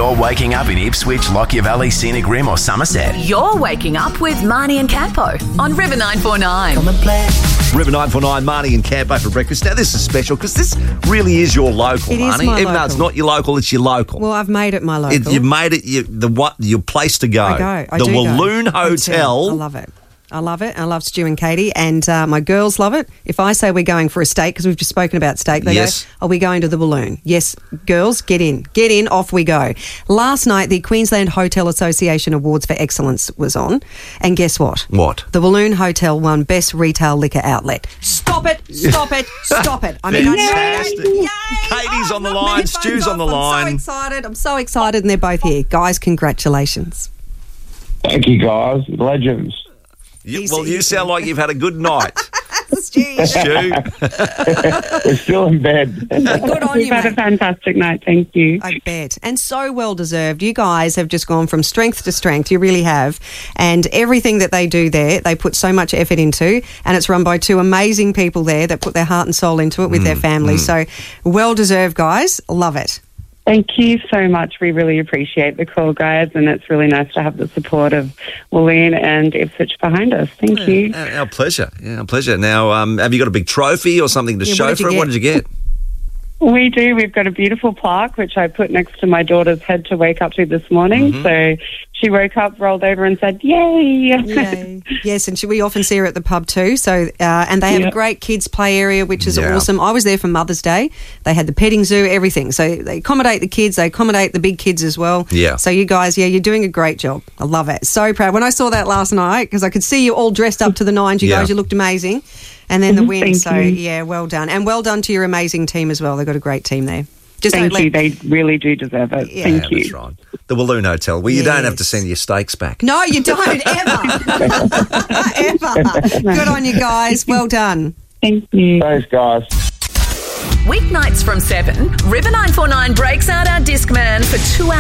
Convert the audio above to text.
you're waking up in Ipswich, Lockyer Valley, Scenic Rim or Somerset. You're waking up with Marnie and Campo on River 949. Come and play. River 949, Marnie and Campo for breakfast. Now, this is special because this really is your local, It is Marnie. my Even though local. it's not your local, it's your local. Well, I've made it my local. You've made it your place to go. I go. I the do go. Walloon Hotel. I love it. I love it. I love Stu and Katie, and my girls love it. If I say we're going for a steak, because we've just spoken about steak, they Yes. go, "Are we going to the Walloon?" Yes, girls, get in, off we go. Last night, the Queensland Hotel Association Awards for Excellence was on, and guess what? What? The Walloon Hotel won Best Retail Liquor Outlet. Stop it! Stop it! Stop it! I mean, Fantastic. Yay! Katie's on the I've got my line, headphones Stu's on the off. line. I'm so excited, and they're both here. Guys, congratulations. Thank you, guys. Legends. You Easy. sound like you've had a good night, Stu, Stu. We're still in bed. good on We've you, had a mate. fantastic night. Thank you. I bet. And so well deserved. You guys have just gone from strength to strength. You really have. And everything that they do there, they put so much effort into. And it's run by two amazing people there that put their heart and soul into it with their families. So well deserved, guys. Love it. Thank you so much. We really appreciate the call, guys, and it's really nice to have the support of Walloon and Ipswich behind us. Thank you. Our pleasure. Yeah, our pleasure. Now, have you got a big trophy or something to Yeah, show what did for you it? What get? did you get? We do. We've got a beautiful plaque, which I put next to my daughter's head to wake up to this morning. So she woke up, rolled over and said, yay. Yay. Yes, and we often see her at the pub too. So, and they have a great kids play area, which is Yeah. awesome. I was there for Mother's Day. They had the petting zoo, everything. So they accommodate the kids. They accommodate the big kids as well. Yeah. So you guys, you're doing a great job. I love it. So proud. When I saw that last night, because I could see you all dressed up to the nines, you Yeah. guys, you looked amazing. And then the win. Thank So, you. yeah, well done. And well done to your amazing team as well. They've got a great team there. Just Thank don't you. let- They really do deserve it. Yeah. Thank you. That's right. The Walloon Hotel. Well, you don't have to Yes. send your steaks back. No, you don't, ever. Ever. Good on you guys. Well done. Thank you. Thanks, guys. Weeknights from 7, River 949 breaks out our Discman for 2 hours.